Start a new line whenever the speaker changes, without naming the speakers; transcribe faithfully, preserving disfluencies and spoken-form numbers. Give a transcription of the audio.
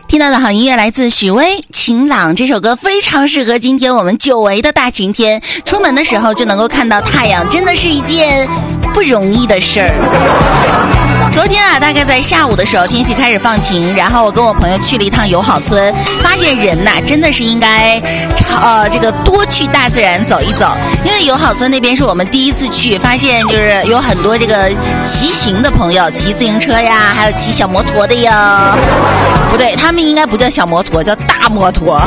听到的好音乐来自许巍《晴朗》，这首歌非常适合今天我们久违的大晴天，出门的时候就能够看到太阳，真的是一件不容易的事儿。昨天啊，大概在下午的时候，天气开始放晴，然后我跟我朋友去了一趟友好村，发现人呐、啊、真的是应该呃这个多去大自然走一走，因为友好村那边是我们第一次去，发现就是有很多这个骑行的朋友，骑自行车呀，还有骑小摩托的呀。不对，他们应该不叫小摩托，叫大摩托。